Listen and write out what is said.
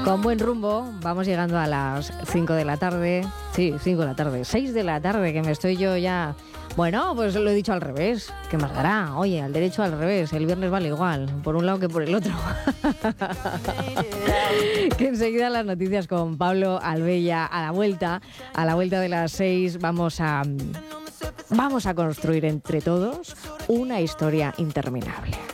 Con buen rumbo, vamos llegando a las 5 de la tarde. Sí, 5 de la tarde, 6 de la tarde, que me estoy yo ya... Bueno, pues lo he dicho al revés. ¿Qué más dará? Oye, al derecho al revés. El viernes vale igual, por un lado que por el otro. Que enseguida las noticias con Pablo Albella. A la vuelta de las 6, vamos a construir entre todos una historia interminable.